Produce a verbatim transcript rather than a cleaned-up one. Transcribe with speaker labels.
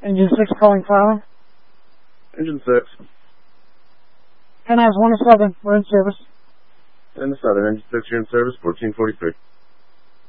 Speaker 1: Engine six calling five.
Speaker 2: Engine six.
Speaker 1: Ten hours one to seven. We're in service.
Speaker 2: And the Southern Engine six, you're in service, fourteen forty-three.